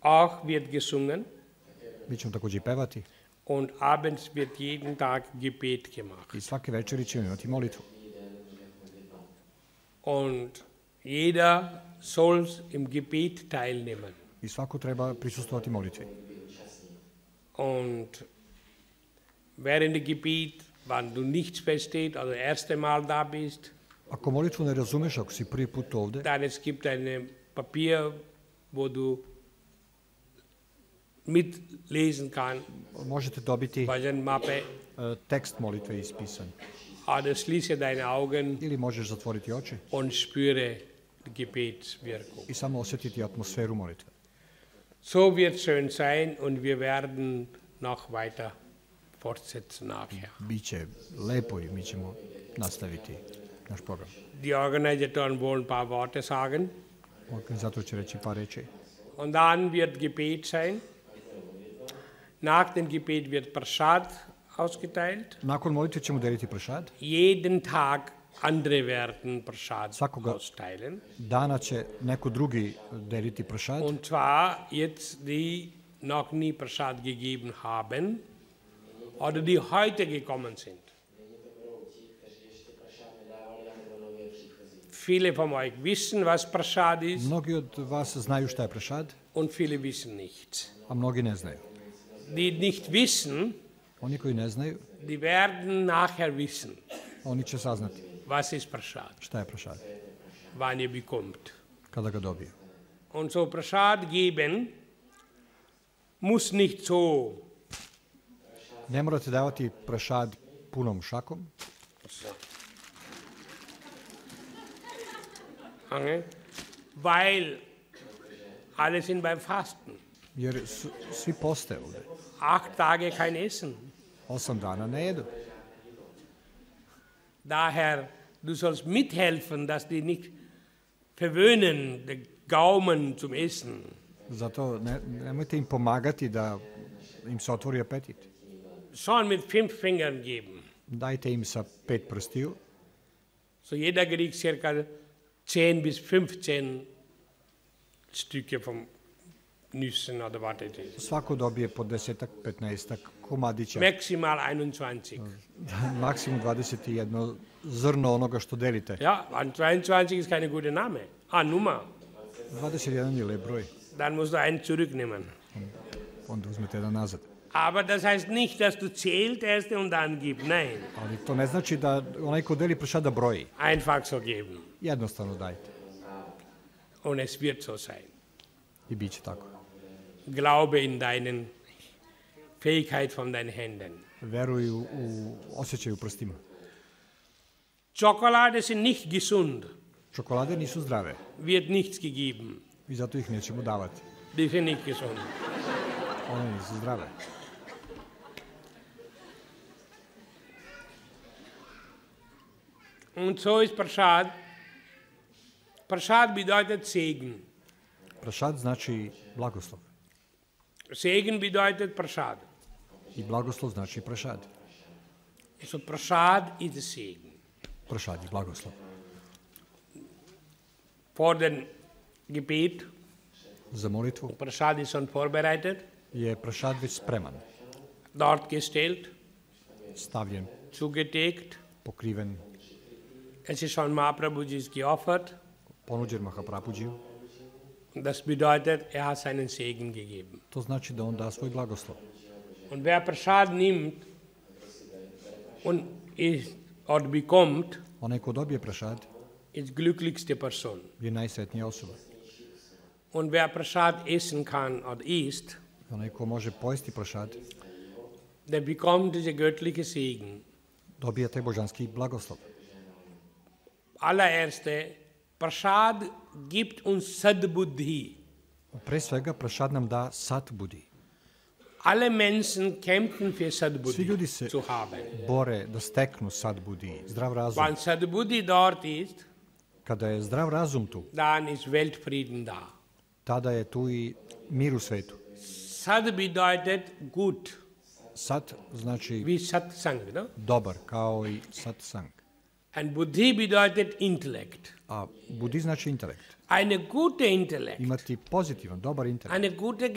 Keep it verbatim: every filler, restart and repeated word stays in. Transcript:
auch wird gesungen. Mi ćemo takođe i pevati. Und abends wird jeden Tag Gebet gemacht. I svake večeri ćemo imati molitvu. Und jeder soll im Gebet teilnehmen. I svako treba prisustvovati molitvi. Und während der Gebet, wenn du nichts verstehst, also das erste Mal da bist, Ako molitvu ne razumeš, ako si prvi put ovde, dann es gibt ein Papier, wo du mitlesen kannst, možete dobiti bei einer Mappe, e, tekst molitve ispisan. oder schließe deine Augen Ili možeš zatvoriti oči und spüre die Gebetswirkung. i samo osjetiti atmosferu molitve. So wird schön sein und wir werden noch weiter fortsetzen nachher. Biće lepo i mi ćemo nastaviti naš program. Die Organisatoren wollen ein paar Worte sagen. Organizator će reći par reči. Und dann wird Gebet sein. Nach dem Gebet wird Prasad ausgeteilt. Nakon molitve ćemo deliti pršad. Jeden Tag andere werden Prasad Svakoga austeilen. dana će neko drugi deliti pršad. Und zwar jetzt, die noch nie Prasad gegeben haben oder die heute gekommen sind. Viele von euch wissen, was Prasad ist, Mnogi od vas znaju šta je pršad, und viele wissen nichts. a mnogi ne znaju. Die nicht wissen, Oni koji ne znaju, die werden nachher wissen, oni će saznati was ist Prasad, šta je pršad, wann ihr bekommt. kada ga dobiju. Und so Prasad geben muss nicht so, Ne morate davati pršad punom šakom, weil alle sind beim Fasten. jer su, svi poste ovde. Acht Tage kein Essen. Osam dana ne jedu. Daher, du sollst mithelfen, dass die nicht verwöhnen, den Gaumen zum Essen. Zato ne, nemojte im pomagati da im se otvori apetit. Schon mit fünf Fingern geben. Dajte im sa pet prstiju, So jeder kriegt circa zehn bis fünfzehn Stücke vom Nüssen oder was das ist. svako dobije po desetak, petnaestak komadića, Maximal einundzwanzig. maksimum dvadeset jedno zrno onoga što delite. Ja, zweiundzwanzig ist keine gute Name. Ah, Nummer. dvadeset jedan je lep broj, Dann musst du einen zurücknehmen. onda uzmete jedan nazad. Aber das heißt nicht, dass du zählt erst und dann gibst. Nein, Ali to ne znači da onaj ko deli pršad da broji. einfach so geben. Jednostavno dajte Und es wird so sein. i bit će tako. Glaube in deinen Fähigkeit von deinen Händen. Veruj u, u osjećaj u prstima. Schokolade sind nicht gesund, Čokolade nisu zdrave wird nichts gegeben. i zato ih nećemo davati. Die sind nicht gesund. One nisu zdrave. Und so ist Prasad. Prasad bedeutet Segen. Pršad znači blagoslov. Segen bedeutet Prasad. I blagoslov znači pršad. So Prasad ist Segen. Pršad je blagoslov. Vor dem Gebet, Za molitvu Prasad ist schon vorbereitet, je pršad već spreman, dort gestellt, stavljen, zugedeckt. pokriven, Es ist schon Mahaprabhuji geopfert. ponuđen Mahaprabhuđiju. Das bedeutet, er hat seinen Segen gegeben. To znači da on da svoj blagoslov. Und wer Prasad nimmt und ist, oder bekommt, Onaj ko dobije pršad ist glücklichste Person. je najsretnija osoba. Und wer Prasad essen kann oder isst, Onaj ko može pojesti pršad der bekommt diese göttliche Segen. dobija taj božanski blagoslov. Allererste, Prasad gibt uns Sadbuddhi. Pre svega pršad nam da sat budi. Alle Menschen kämpfen für Svi Sadbuddhi ljudi se zu haben. bore da steknu sat budi, zdrav razum. Wenn Sadbuddhi dort ist, Kada je zdrav razum tu, dann ist Weltfrieden da. tada je tu i mir u svetu. Sad bedeutet gut, Sat znači wie Satsang, no? dobar, kao i satsang. Und Buddhi bedeutet Intellekt. A budi znači intelekt. Eine gute Intellekt, Imati pozitivan, dobar intelekt. eine gute